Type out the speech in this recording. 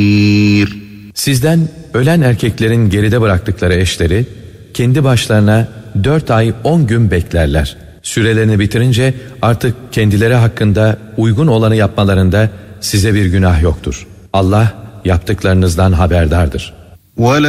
Sizden ölen erkeklerin geride bıraktıkları eşleri kendi başlarına 4 ay 10 gün beklerler. Sürelerini bitirince artık kendileri hakkında uygun olanı yapmalarında size bir günah yoktur. Allah yaptıklarınızdan haberdardır.